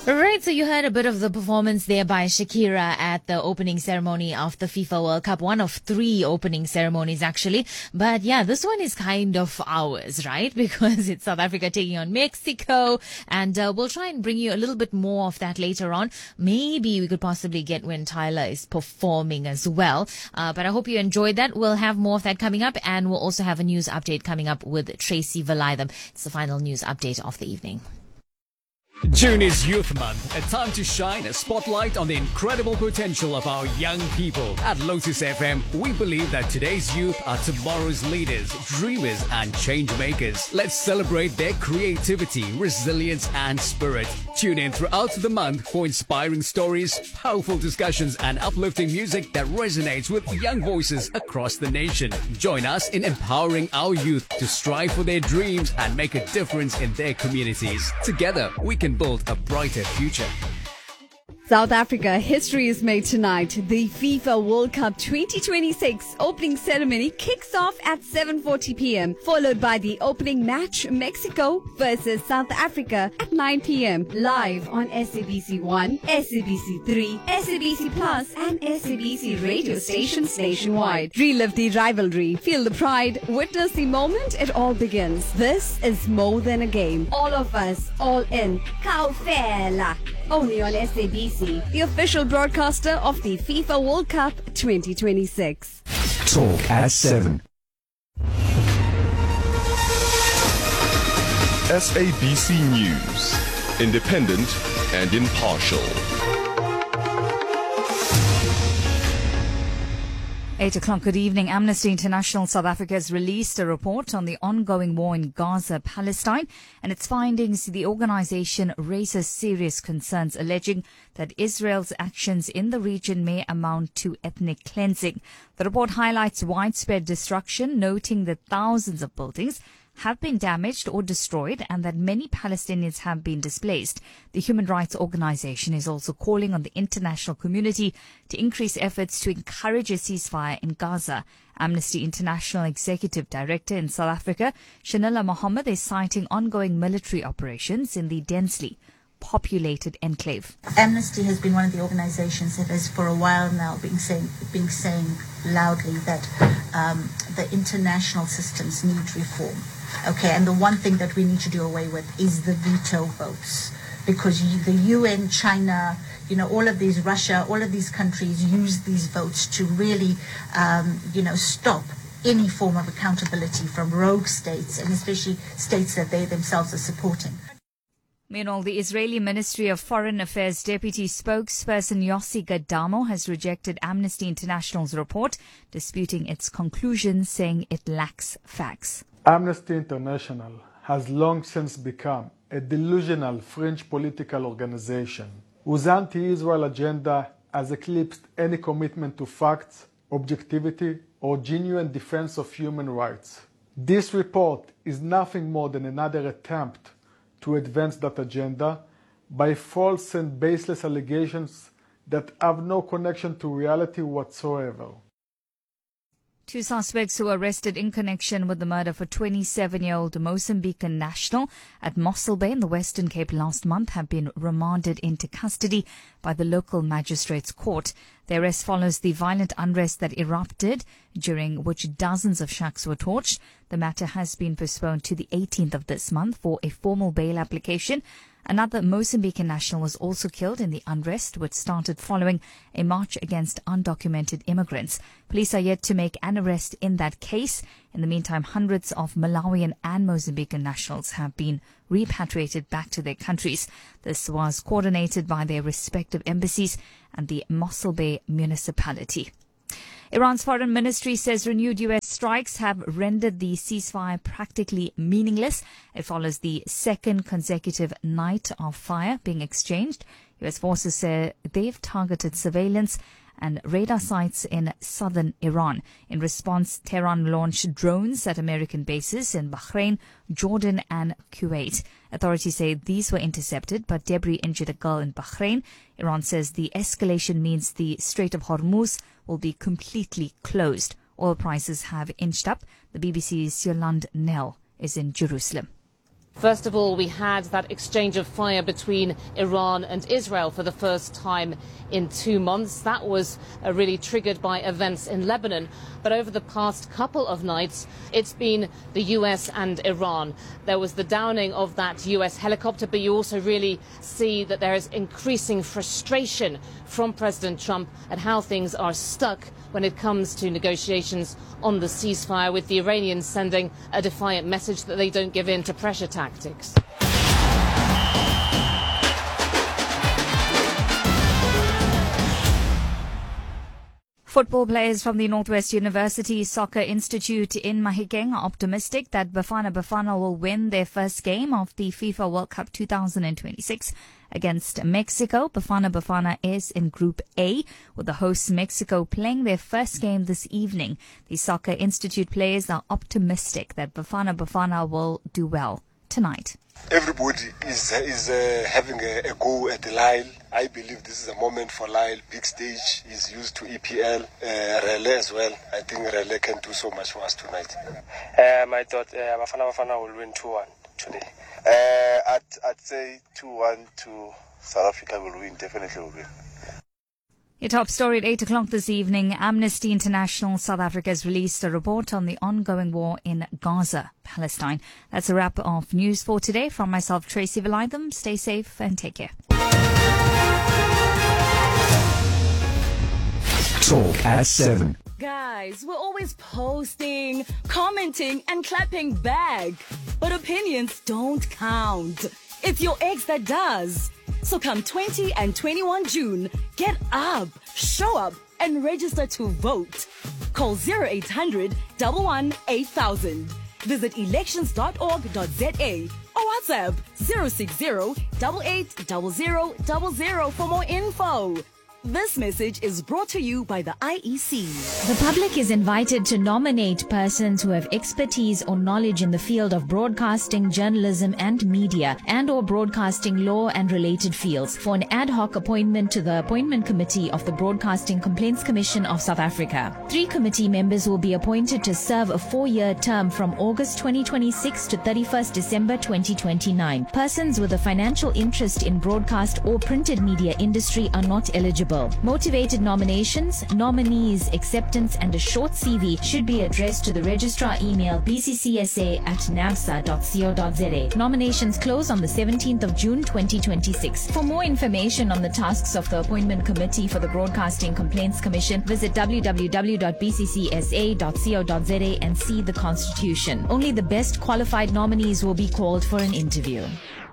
Right, so you heard a bit of the performance there by Shakira at the opening ceremony of the FIFA World Cup, one of 3 opening ceremonies actually. But yeah, this one is kind of ours, right? Because it's South Africa taking on Mexico, and we'll try and bring you a little bit more of that later on. Maybe we could possibly get when Tyler is performing as well. But I hope you enjoyed that. We'll have more of that coming up, and we'll also have a news update coming up with Tracy Valaydham. It's the final news update of the evening. June is Youth Month, a time to shine a spotlight on the incredible potential of our young people. At Lotus FM, we believe that today's youth are tomorrow's leaders, dreamers and change makers. Let's celebrate their creativity, resilience and spirit. Tune in throughout the month for inspiring stories, powerful discussions and uplifting music that resonates with young voices across the nation. Join us in empowering our youth to strive for their dreams and make a difference in their communities. Together, we can build a brighter future. South Africa history is made tonight. The FIFA World Cup 2026 opening ceremony kicks off at 7:40 p.m. followed by the opening match, Mexico versus South Africa at 9 p.m. live on SABC 1, SABC 3, SABC Plus and SABC radio stations nationwide. Relive the rivalry, feel the pride, witness the moment it all begins. This is more than a game. All of us, all in. Kaufela. Only on SABC, the official broadcaster of the FIFA World Cup 2026. Talk at 7. SABC News, independent and impartial. 8 o'clock, good evening. Amnesty International South Africa has released a report on the ongoing war in Gaza, Palestine, and its findings. The organization raises serious concerns, alleging that Israel's actions in the region may amount to ethnic cleansing. The report highlights widespread destruction, noting that thousands of buildings have been damaged or destroyed and that many Palestinians have been displaced. The human rights organization is also calling on the international community to increase efforts to encourage a ceasefire in Gaza. Amnesty International Executive Director in South Africa, Shanila Mohammed, is citing ongoing military operations in the densely populated enclave. Amnesty has been one of the organizations that has for a while now been saying loudly that the international systems need reform. Okay, and the one thing that we need to do away with is the veto votes, because the UN, China, all of these, Russia, all of these countries use these votes to really, stop any form of accountability from rogue states, and especially states that they themselves are supporting. Meanwhile, the Israeli Ministry of Foreign Affairs Deputy Spokesperson Yossi Gadamo has rejected Amnesty International's report, disputing its conclusions, saying it lacks facts. Amnesty International has long since become a delusional fringe political organization whose anti-Israel agenda has eclipsed any commitment to facts, objectivity, or genuine defense of human rights. This report is nothing more than another attempt to advance that agenda by false and baseless allegations that have no connection to reality whatsoever. 2 suspects who were arrested in connection with the murder of a 27-year-old Mozambican national at Mossel Bay in the Western Cape last month have been remanded into custody by the local magistrates' court. The arrest follows the violent unrest that erupted, during which dozens of shacks were torched. The matter has been postponed to the 18th of this month for a formal bail application. Another Mozambican national was also killed in the unrest, which started following a march against undocumented immigrants. Police are yet to make an arrest in that case. In the meantime, hundreds of Malawian and Mozambican nationals have been repatriated back to their countries. This was coordinated by their respective embassies and the Mossel Bay municipality. Iran's foreign ministry says renewed U.S. strikes have rendered the ceasefire practically meaningless. It follows the second consecutive night of fire being exchanged. U.S. forces say they've targeted surveillance and radar sites in southern Iran. In response, Tehran launched drones at American bases in Bahrain, Jordan and Kuwait. Authorities say these were intercepted, but debris injured a girl in Bahrain. Iran says the escalation means the Strait of Hormuz will be completely closed. Oil prices have inched up. The BBC's Yolande Nell is in Jerusalem. First of all, we had that exchange of fire between Iran and Israel for the first time in 2 months. That was really triggered by events in Lebanon. But over the past couple of nights, it's been the US and Iran. There was the downing of that US helicopter, but you also really see that there is increasing frustration from President Trump at how things are stuck when it comes to negotiations on the ceasefire, with the Iranians sending a defiant message that they don't give in to pressure tactics. Football players from the Northwest University Soccer Institute in Mahikeng are optimistic that Bafana Bafana will win their first game of the FIFA World Cup 2026 against Mexico. Bafana Bafana is in Group A, with the hosts Mexico playing their first game this evening. The Soccer Institute players are optimistic that Bafana Bafana will do well tonight. Everybody is having a go at the Lyle. I believe this is a moment for Lyle. Big stage is used to EPL. Relay as well. I think Relay can do so much for us tonight. I thought Bafana Bafana will win 2-1 today. I'd say 2-1 to South Africa will win. Definitely will win. Your top story at 8 o'clock this evening. Amnesty International South Africa has released a report on the ongoing war in Gaza, Palestine. That's a wrap of news for today. From myself, Tracy Valaydham. Stay safe and take care. Talk at 7. Guys, we're always posting, commenting, and clapping back. But opinions don't count. It's your ex that does. So come 20 and 21 June, get up, show up, and register to vote. Call 0800 11 8000. Visit elections.org.za or WhatsApp 060 8800 00 for more info. This message is brought to you by the IEC. The public is invited to nominate persons who have expertise or knowledge in the field of broadcasting, journalism and media, and or broadcasting law and related fields for an ad hoc appointment to the Appointment Committee of the Broadcasting Complaints Commission of South Africa. 3 committee members will be appointed to serve a 4-year term from August 2026 to 31st December 2029. Persons with a financial interest in broadcast or printed media industry are not eligible. Motivated nominations, nominees, acceptance and a short CV should be addressed to the registrar email bccsa@navsa.co.za. Nominations close on the 17th of June 2026. For more information on the tasks of the Appointment Committee for the Broadcasting Complaints Commission, visit www.bccsa.co.za and see the Constitution. Only the best qualified nominees will be called for an interview.